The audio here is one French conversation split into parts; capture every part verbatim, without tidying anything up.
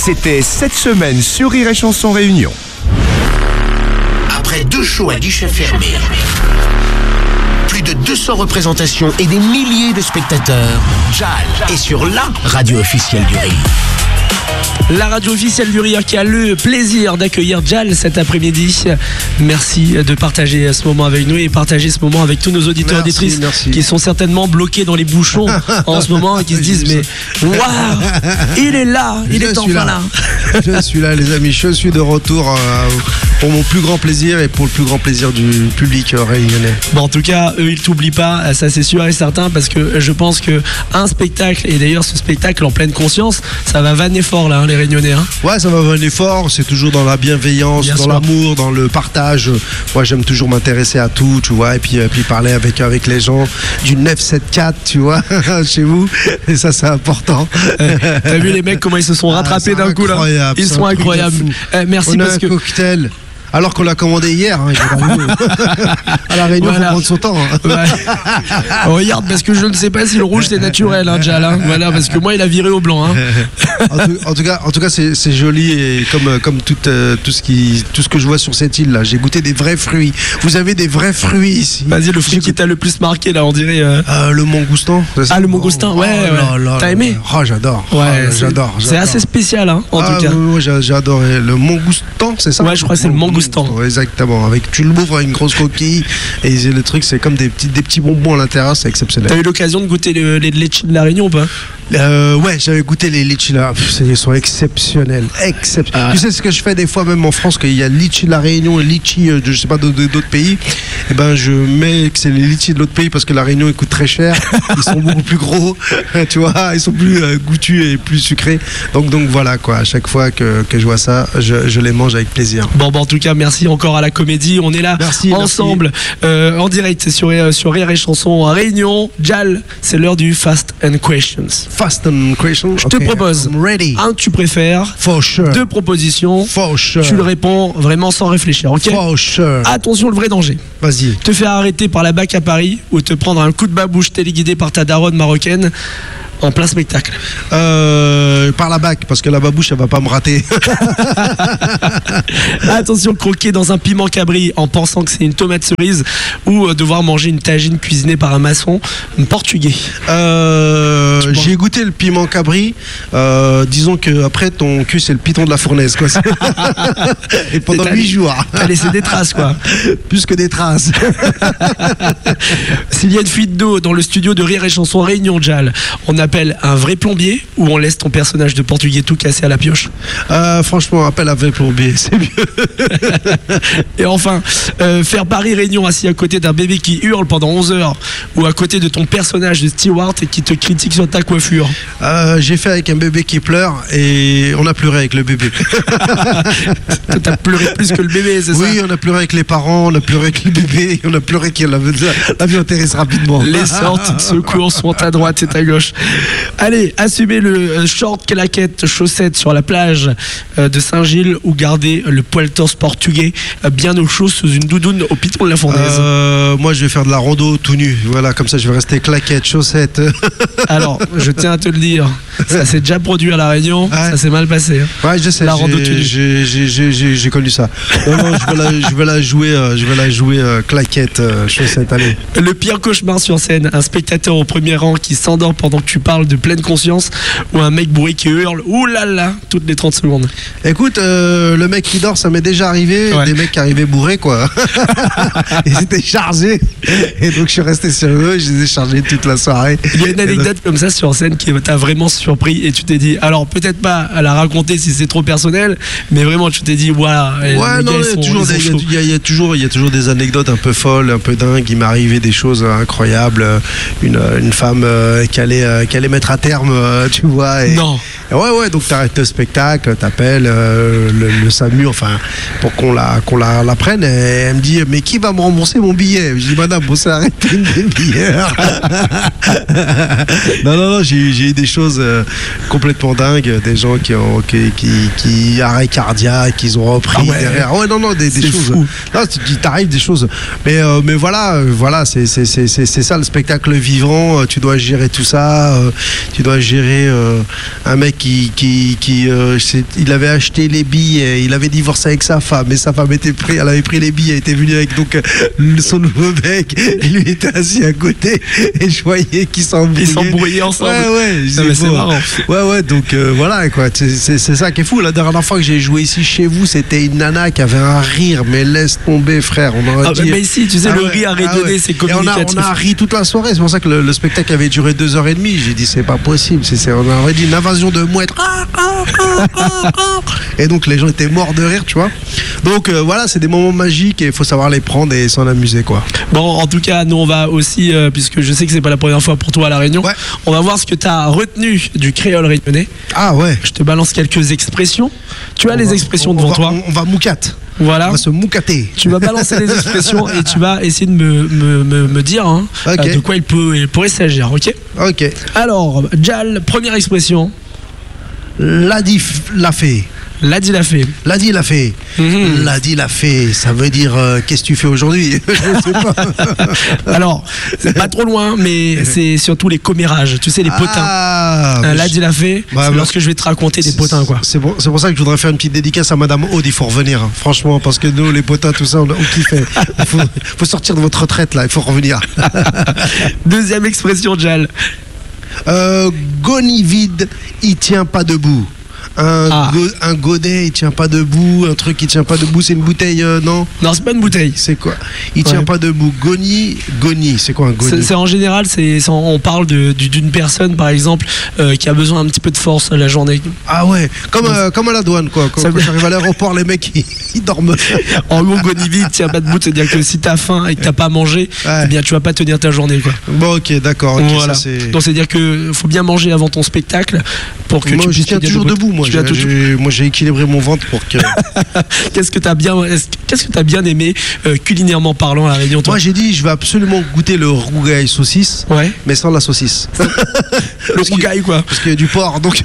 C'était cette semaine sur Rire et Chanson Réunion. Après deux shows à guichet fermé, plus de deux cents représentations et des milliers de spectateurs, Jal est sur la radio officielle du Rire. La radio officielle du Rire qui a le plaisir d'accueillir Jal cet après-midi. Merci de partager ce moment avec nous et partager ce moment avec tous nos auditeurs et auditrices qui sont certainement bloqués dans les bouchons en ce moment et qui se disent mais waouh, il est là, il je est enfin là. là. Je suis là les amis, je suis de retour euh, pour mon plus grand plaisir et pour le plus grand plaisir du public euh, réunionnais. Bon, en tout cas, eux ils t'oublient pas, ça c'est sûr et certain, parce que je pense que un spectacle, et d'ailleurs ce spectacle en pleine conscience, ça va vanner fort là, hein, les Réunionnais. Hein. Ouais, ça va vanner fort, c'est toujours dans la bienveillance, Bien dans sûr. l'amour, dans le partage. Moi j'aime toujours m'intéresser à tout, tu vois, et puis, et puis parler avec, avec les gens du neuf sept quatre, tu vois, chez vous, et ça c'est important. Euh, T'as vu les mecs comment ils se sont rattrapés ah, d'un coup là? Ils sont incroyables. Euh, merci On a parce un que cocktail. Alors qu'on l'a commandé hier, hein, à la Réunion, il voilà. faut prendre son temps. Hein. Ouais. Regarde, parce que je ne sais pas si le rouge c'est naturel, hein, Jal. Hein. Voilà, parce que moi il a viré au blanc. Hein. En, tout, en tout cas, en tout cas, c'est, c'est joli et comme comme tout euh, tout ce qui tout ce que je vois sur cette île là, j'ai goûté des vrais fruits. Vous avez des vrais fruits ici. Vas-y, le fruit qui t'a le plus marqué là, on dirait. Euh... Euh, le mangoustan. Ah, le mangoustan, ouais. Oh, ouais. Là, là, T'as aimé? Oh, j'adore. Ouais, oh, c'est, j'adore, j'adore. C'est assez spécial, hein, en ah, tout cas. Ouais, ouais, j'ai adoré le mangoustan, c'est ça? Ouais, je crois que c'est le mangoustan. Ouais, exactement. Avec, tu l'ouvres avec une grosse coquille et le truc c'est comme des petits, des petits bonbons à l'intérieur, c'est exceptionnel. T'as eu l'occasion de goûter les, les litchis de la Réunion ou pas? euh, Ouais, j'avais goûté les litchis là, ils sont exceptionnels, exceptionnels. Ah. Tu sais ce que je fais des fois même en France, qu'il y a litchis de la Réunion et litchis de je sais pas d'autres, d'autres pays, et ben je mets que c'est les litchis de l'autre pays parce que la Réunion ils coûtent très cher, ils sont beaucoup plus gros, tu vois, ils sont plus euh, goûtus et plus sucrés. Donc donc voilà quoi, à chaque fois que, que je vois ça, je, je les mange avec plaisir. Bon, bon en tout cas merci encore à la Comédie, on est là merci, ensemble euh, en direct sur, euh, sur Rire et Chanson à Réunion. Jal, c'est l'heure du Fast and Questions. Fast and Questions. Je te okay, propose un que tu préfères, For sure. deux propositions, For sure. Tu le réponds vraiment sans réfléchir, ok? For sure. Attention, le vrai danger. Vas-y. Te faire arrêter par la B A C à Paris ou te prendre un coup de babouche téléguidé par ta daronne marocaine en plein spectacle. Euh, par la B A C, parce que la babouche, elle va pas me rater. Attention, croquer dans un piment cabri en pensant que c'est une tomate cerise ou euh, devoir manger une tagine cuisinée par un maçon portugais. Euh, j'ai goûté le piment cabri. Euh, disons que après ton cul, c'est le piton de la fournaise, quoi. Et pendant huit jours. T'as laissé des traces, quoi. Plus que des traces. S'il y a une fuite d'eau dans le studio de Rire et Chanson Réunion, Jal, on appelle un vrai plombier ou on laisse ton personnage de portugais tout cassé à la pioche? euh, Franchement, appelle un vrai plombier, c'est mieux. Et enfin, euh, faire Paris-Réunion assis à côté d'un bébé qui hurle pendant onze heures ou à côté de ton personnage de steward et qui te critique sur ta coiffure. euh, J'ai fait avec un bébé qui pleure et on a pleuré avec le bébé. T'as pleuré plus que le bébé, c'est oui, ça? Oui, on a pleuré avec les parents, on a pleuré avec le bébé, on a pleuré qu'il l'avion atterrisse rapidement. Les sorties de secours sont à droite et à gauche. Allez, assumez le short, claquette, chaussette sur la plage de Saint-Gilles ou gardez le poil torse portugais bien au chaud sous une doudoune au piton de la fournaise. euh, Moi, je vais faire de la rando tout nu. Voilà, comme ça, je vais rester claquette, chaussette. Alors, je tiens à te le dire, ça s'est déjà produit à La Réunion, ouais. Ça s'est mal passé. Hein. Ouais, je sais. La rando tout nu. J'ai, j'ai, j'ai, j'ai, j'ai connu ça. Non, non, je vais la, je vais la jouer, euh, je vais la jouer euh, claquette, euh, chaussette. Allez. Le pire cauchemar sur scène, un spectateur au premier rang qui s'endort pendant que tu parles de pleine conscience ou un mec bourré qui hurle ouh là là toutes les trente secondes. Écoute, euh, le mec qui dort, ça m'est déjà arrivé. Ouais. Des mecs qui arrivaient bourrés, quoi. Ils étaient chargés. Et donc, je suis resté sur eux. Je les ai chargés toute la soirée. Il y a une anecdote donc... comme ça sur scène qui t'a vraiment surpris et tu t'es dit, alors peut-être pas à la raconter si c'est trop personnel, mais vraiment tu t'es dit, voilà. Ouais, non, il y a toujours des, il y a, il y a toujours, il y a toujours des anecdotes un peu folles, un peu dingues. Il m'est arrivé des choses incroyables. Une, une femme euh, qui allait, euh, qui allait mettre à terme, euh, tu vois. Et, non. Ouais, ouais, donc t'arrêtes le spectacle, t'appelles euh, le, le SAMU, enfin, pour qu'on la, qu'on la, la prenne. Et elle me dit, mais qui va me rembourser mon billet? Je dis, madame, vous savez arrêter une demi-heure. Non, non, non, j'ai, j'ai eu des choses euh, complètement dingues, des gens qui ont, qui, qui, qui arrêt cardiaque, qu'ils ont repris ah ouais, derrière. Ouais, non, non, des, des choses. Fou. Non, tu t'arrives des choses chose. Mais, euh, mais voilà, euh, voilà c'est, c'est, c'est, c'est, c'est ça le spectacle vivant. Euh, tu dois gérer tout ça. Euh, tu dois gérer euh, un mec qui, qui, qui euh, il avait acheté les billets, il avait divorcé avec sa femme, et sa femme était pris, elle avait pris les billets, était venue avec donc euh, son nouveau mec, et lui était assis à côté, et je voyais qu'ils s'embrouillaient. Ils s'embrouillaient ensemble. Ouais, ouais, non, mais c'est marrant. Ouais, ouais, donc euh, voilà quoi. C'est, c'est, c'est ça qui est fou. La dernière fois que j'ai joué ici chez vous, c'était une nana qui avait un rire, mais laisse tomber, frère. On aurait ah, dit... Mais ici, tu sais, ah, le rire à rayonner, ah, ouais. c'est communicatif. Et on a, on a ri toute la soirée. C'est pour ça que le, le spectacle avait duré deux heures et demie. J'ai dit, c'est pas possible. C'est, c'est, on aurait dit une invasion de mouettes. Et donc, les gens étaient morts de rire, tu vois. Donc, euh, voilà, c'est des moments magiques et il faut savoir les prendre et s'en amuser, quoi. Bon, en tout cas, nous, on va aussi, euh, puisque je sais que c'est pas la première fois pour toi à La Réunion, ouais. on va voir ce que tu as retenu du créole réunionnais. Ah ouais. Je te balance quelques expressions. Tu as on les va, expressions on, devant on va, toi. On, on va moucat. Voilà. On va se moucater. Tu vas balancer les expressions et tu vas essayer de me, me, me, me dire hein, okay. euh, de quoi il, peut, il pourrait s'agir, ok? Ok. Alors, Jal, première expression. L'a dit, l'a fait. L'a dit, l'a fait. L'a dit, l'a fait. Mmh. L'a dit, l'a fait. Ça veut dire euh, qu'est-ce que tu fais aujourd'hui? Je sais pas. Alors, c'est pas trop loin, mais c'est surtout les commérages. Tu sais, les potins. Ah, euh, L'a dit, l'a fait. Bah, c'est lorsque je vais te raconter des potins, quoi. C'est pour, c'est pour ça que je voudrais faire une petite dédicace à Madame Aude. Il faut revenir, hein, franchement, parce que nous, les potins, tout ça, on, on kiffe. Il faut, faut sortir de votre retraite, là. Il faut revenir. Deuxième expression, Jal. Euh, Goni vide, il tient pas debout. Un, ah. go, un godet, il tient pas debout. Un truc qui tient pas debout, c'est une bouteille, euh, non? Non, c'est pas une bouteille. C'est quoi? Il tient ouais. pas debout. Goni, goni, c'est quoi un goni? C'est, c'est en général, c'est, c'est, on parle de, d'une personne, par exemple, euh, qui a besoin un petit peu de force la journée. Ah ouais, comme, euh, comme à la douane, quoi. Quand, quand j'arrive à l'aéroport, les mecs, ils, ils dorment. En gros, goni vide, tient pas debout, c'est-à-dire que si t'as faim et que t'as pas mangé, ouais. eh bien, tu vas pas tenir ta journée, quoi. Bon, ok, d'accord. Okay, voilà. Ça, c'est... Donc, c'est-à-dire que faut bien manger avant ton spectacle pour que moi, tu puisses. Je tiens toujours debout, debout moi. J'ai, j'ai, moi, j'ai équilibré mon ventre pour que. Qu'est-ce que t'as bien, qu'est-ce que t'as bien aimé euh, culinairement parlant à La Réunion, toi? Moi, j'ai dit, je vais absolument goûter le rougail saucisse, ouais. mais sans la saucisse. Le rougail, quoi. Parce qu'il y a du porc, donc.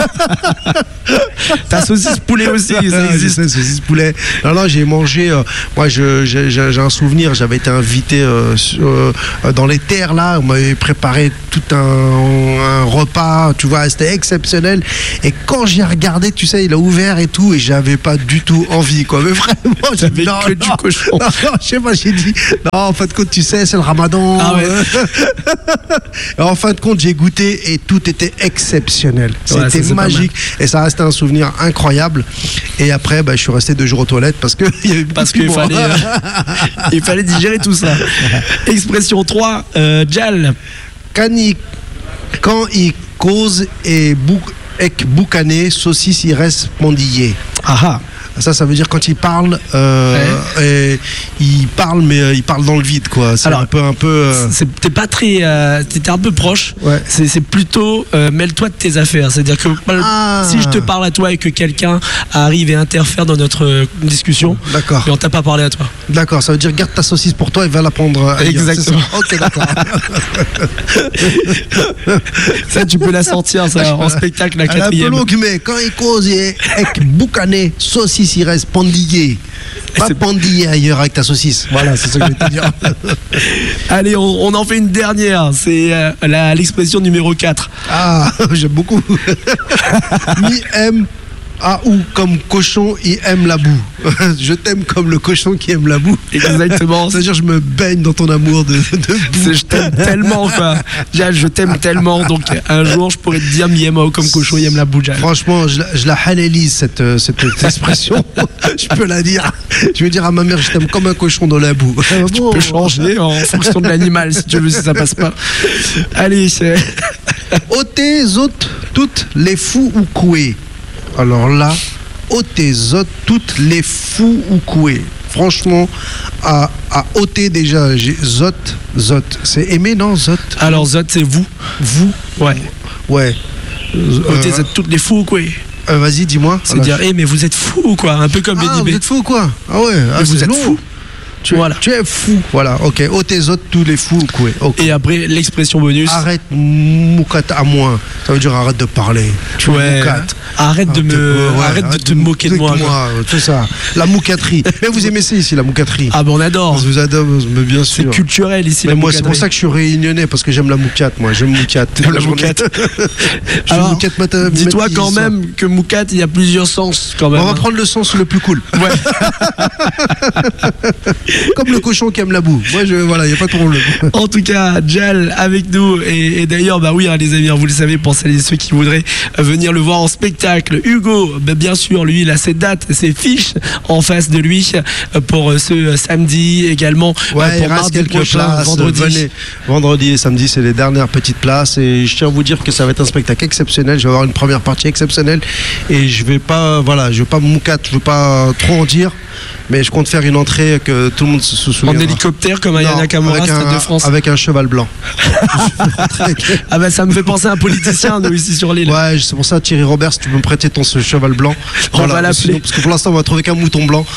Ta saucisse poulet aussi, ça existe. C'est, saucisse poulet. Non, non, j'ai mangé. Euh, moi, je, j'ai, j'ai un souvenir. J'avais été invité euh, euh, dans les terres là. On m'avait préparé tout un, un repas. Tu vois, c'était exceptionnel. Et quand j'ai regardé, tu sais, il a ouvert et tout, et j'avais pas du tout envie, quoi. Mais vraiment, j'avais non, que non, du cochon. Non, non, je sais pas. J'ai dit, non, en fin de compte, tu sais, c'est le Ramadan. Ah ouais. Et en fin de compte, j'ai goûté et tout était exceptionnel. Ouais, c'était ça, magique et ça restait un souvenir incroyable. Et après, bah, je suis resté deux jours aux toilettes parce que il y avait parce qu'il fallait, euh, il fallait digérer tout ça. Expression trois, euh, Jal. Quand il, quand il cause et bouc, et boucané, saucisse, il reste pendillé. Ah ah. Ça, ça veut dire quand il parle, euh, ouais. et il parle, mais euh, il parle dans le vide, quoi. C'est Alors, un peu, un peu. Euh... C'est, t'es pas très, euh, t'es un peu proche. Ouais. C'est, c'est plutôt euh, mêle-toi de tes affaires. C'est-à-dire que ah. si je te parle à toi et que quelqu'un arrive et interfère dans notre euh, discussion, d'accord. Et on t'a pas parlé à toi. D'accord. Ça veut dire garde ta saucisse pour toi et va la prendre. Ailleurs. Exactement. Ok, d'accord. Ça, tu peux la sortir, ça, en spectacle, la quatrième. Un peu longue, mais quand il cause et boucané, saucisse. Il reste pendillé. Pas c'est... pendillé ailleurs avec ta saucisse. Voilà, c'est ça que je vais te dire. Allez, on, on en fait une dernière. C'est euh, la, l'expression numéro quatre. Ah, j'aime beaucoup. Mi aime ah ou comme cochon, il aime la boue. Je t'aime comme le cochon qui aime la boue. Exactement. C'est-à-dire je me baigne dans ton amour de, de boue. Je t'aime tellement, quoi. Jal, je t'aime tellement. Donc un jour, je pourrais te dire mi aime comme cochon, il aime la boue, Jal. Franchement, je, je la halélise cette, cette, cette expression. Je peux la dire. Je vais dire à ma mère, je t'aime comme un cochon dans la boue. Tu bon, peux changer en fonction de l'animal si tu veux, si ça passe pas. Allez, c'est. Ôtez autres toutes les fous ou coués. Alors là, ôtez zot toutes les fous ou coués. Franchement, à, à ôter déjà, j'ai zot, zot. C'est aimer, non, zot? Alors zot, c'est vous. Vous? Ouais. Ouais. Ôtez zot toutes les fous ou coués. Euh, vas-y, dis-moi. C'est dire, eh, hey, mais vous êtes fou ou quoi? Un peu comme ah, Benny B. Vous êtes fou ou quoi? Ah ouais, ah, vous êtes fou. Tu, voilà. tu es fou. Voilà, ok. Oh, tes autres, tous les fous, quoi. Okay. Et après, l'expression bonus. Arrête, moukat à moins. Ça veut dire arrête de parler. Tu ouais. Arrête de me, ouais, arrête de te de moquer de moi. moi tout ça. La moucaterie. Mais vous aimez ça ici, la moucaterie? Ah, ben on adore. Je vous adore, mais bien sûr. C'est culturel ici, mais la moi, moucaterie. C'est pour ça que je suis réunionnais, parce que j'aime la moucate, moi. J'aime moucate. La moucate. Alors, moucate mata, dis-toi quand même que moucate, il y a plusieurs sens quand même. On va prendre le sens le plus cool. Ouais. Comme le cochon qui aime la boue. Moi, je, voilà, il n'y a pas de problème. En tout cas, Jal avec nous. Et, et d'ailleurs, bah oui, hein, les amis, hein, vous le savez, pour celles et ceux qui voudraient venir le voir en spectacle, Hugo, bah, bien sûr, lui, il a ses dates, ses fiches en face de lui pour ce samedi également. Ouais, pour il reste quelques prochain, places. Vendredi. Venez. Vendredi et samedi, c'est les dernières petites places. Et je tiens à vous dire que ça va être un spectacle exceptionnel. Je vais avoir une première partie exceptionnelle. Et je vais pas, voilà, je vais pas moucate, je vais pas trop en dire. Mais je compte faire une entrée que tout le monde se souvient. En hélicoptère comme Aya Nakamura, Stade de France. Avec un cheval blanc. Ah bah ça me fait penser à un politicien, nous, ici sur l'île. Ouais, c'est pour ça, Thierry Roberts, si tu peux me prêter ton ce cheval blanc. On voilà, va l'appeler. Parce que pour l'instant, on va trouver qu'un mouton blanc.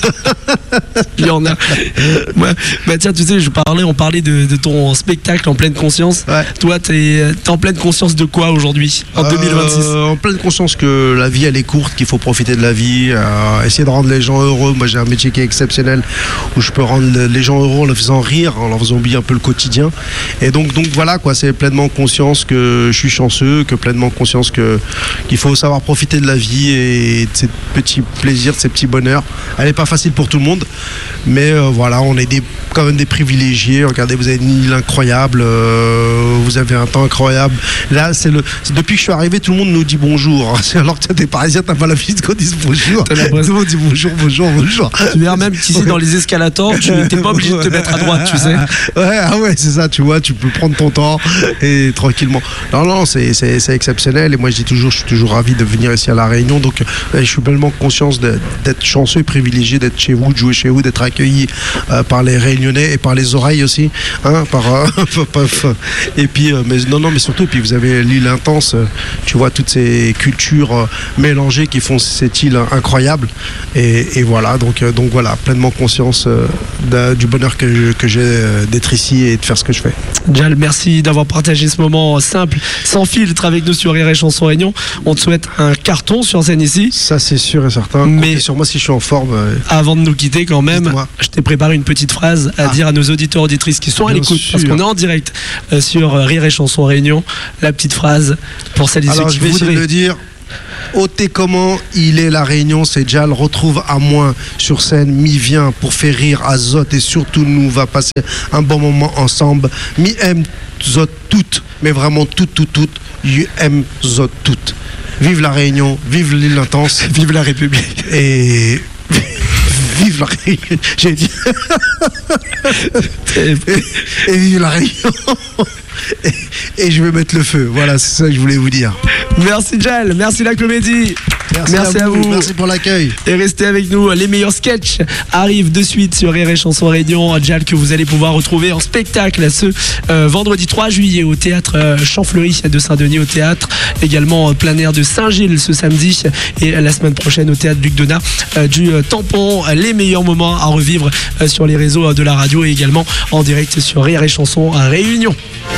Il y en a. Ouais. Bah tiens, tu sais, je parlais, on parlait de, de ton spectacle en pleine conscience. Ouais. Toi, t'es es en pleine conscience de quoi aujourd'hui, en euh, deux mille vingt-six? En pleine conscience que la vie, elle est courte, qu'il faut profiter de la vie, euh, essayer de rendre les gens heureux. Moi, j'ai un métier qui est exceptionnel où je peux rendre les gens heureux en leur faisant rire, en leur faisant oublier un peu le quotidien. Et donc, donc voilà, quoi, c'est pleinement conscience que je suis chanceux, que pleinement conscience que qu'il faut savoir profiter de la vie et de ces petits plaisirs, de ces petits bonheurs. Elle n'est pas facile pour tout le monde, mais euh, voilà, on est des, quand même des privilégiés. Regardez, vous avez une île incroyable, euh, vous avez un temps incroyable. Là, c'est le, c'est depuis que je suis arrivé, tout le monde nous dit bonjour. Alors que tu es des Parisiens, t'as pas l'habitude qu'on dise bonjour. Tout le monde dit bonjour, bonjour, bonjour. Tu verras même qu'ici, dans les escalators, tu n'es pas obligé de te mettre à droite, tu sais. Ouais, ah ouais, c'est ça, tu vois, tu peux prendre ton temps et tranquillement. Non, non, c'est, c'est, c'est exceptionnel. Et moi, je dis toujours, je suis toujours ravi de venir ici à La Réunion. Donc, je suis pleinement conscience de, d'être chanceux et privilégié d'être chez vous, de jouer chez vous, d'être accueilli euh, par les Réunionnais et par les oreilles aussi. Hein, par, euh, et puis, euh, mais non, non, mais surtout, et puis vous avez l'île intense, euh, tu vois, toutes ces cultures euh, mélangées qui font cette île incroyable. Et, et voilà, donc, euh, donc voilà, pleinement conscience euh, de, du bonheur que, que j'ai euh, d'être ici et de faire ce que je fais. Jal, merci d'avoir partagé ce moment simple, sans filtre avec nous sur Rire et Chanson Réunion. On te souhaite un carton sur scène ici. Ça, c'est sûr et certain. Mais comptez sur moi si je suis en forme. Euh... Avant de nous quitter, quand même, Dites-moi. Je t'ai préparé une petite phrase à ah. dire à nos auditeurs auditrices qui sont à Bien l'écoute, sûr. parce qu'on est en direct euh, sur Rire et Chanson Réunion. La petite phrase pour celles et ceux Alors, qui je vais voudraient. essayer de le dire. Ôtez comment il est La Réunion, c'est Jal, retrouve à moins sur scène, mi vient pour faire rire à Zot et surtout nous va passer un bon moment ensemble. Mi aime Zot toutes, mais vraiment toutes, toutes, toutes, you aime Zot toutes. Vive La Réunion, vive l'île intense, Vive la République. Et vive La Réunion, j'ai dit. et, et vive La Réunion. Et, et je vais mettre le feu. Voilà, c'est ça que je voulais vous dire. Merci Jal, merci la comédie. Merci, merci à, vous. à vous. Merci pour l'accueil. Et restez avec nous. Les meilleurs sketchs arrivent de suite sur Rire et Chanson Réunion. Jal que vous allez pouvoir retrouver en spectacle ce euh, vendredi trois juillet au théâtre euh, Champfleury de Saint-Denis au théâtre. Également euh, plein air de Saint-Gilles ce samedi et euh, la semaine prochaine au théâtre Luc Donat euh, du euh, Tampon. Les meilleurs moments à revivre euh, sur les réseaux euh, de la radio et également en direct sur Rire et Chanson Réunion.